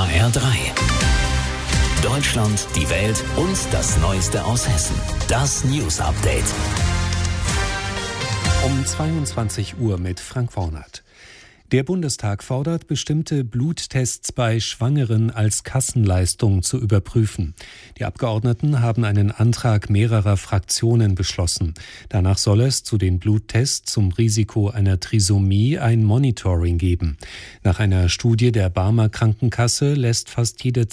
HR3. Deutschland, die Welt und das Neueste aus Hessen. Das News Update. Um 22 Uhr mit Frank Wornert. Der Bundestag fordert, bestimmte Bluttests bei Schwangeren als Kassenleistung zu überprüfen. Die Abgeordneten haben einen Antrag mehrerer Fraktionen beschlossen. Danach soll es zu den Bluttests zum Risiko einer Trisomie ein Monitoring geben. Nach einer Studie der Barmer Krankenkasse lässt fast jede